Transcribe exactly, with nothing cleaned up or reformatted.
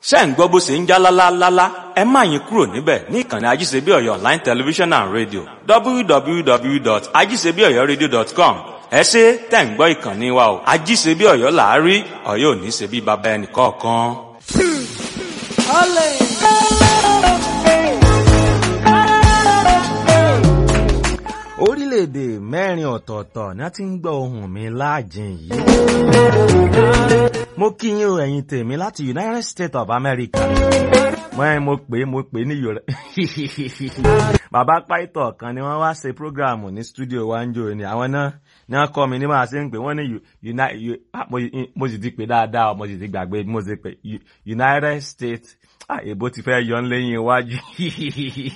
ṣé ń gbọ́ bó ṣe ń já lálálálá ẹ má yín kúrò níbẹ̀ ní ìkànnì ajíṣebí ọ̀yọ́ online television and radio w w w dot ajíṣebí ọ̀yọ́ radio dot com ẹ ṣé tẹ̀ ń gbọ́ ìkànnì wa o ajíṣebí ọ̀yọ́ làárí ọ̀yọ́ ò ní ṣe bí baba ẹnì kọ̀ọ̀kan. orílẹ̀-èdè mẹ́rin ọ̀tọ̀ọ̀tọ̀ ni a ti ń gbọ́ ohùn mi láàjìn yìí. mo kí yín o ẹ̀yin tèmi láti United States of America. mo ẹ mo pè é mo pè é ní yorùbá. bàbá pàìtọ̀ kan ni wọ́n wá ṣe prógráàmù ní stúdíò wa ń jò ní àwọn náà ní wọ́n kọ́ mi ní máa ṣe ń pè wọ́n ní mo sì ti pè dáadáa mo sì ti gbàgbé mo sì pè United States èbó ti fẹ́ yọ ń lẹ́yìn iwájú.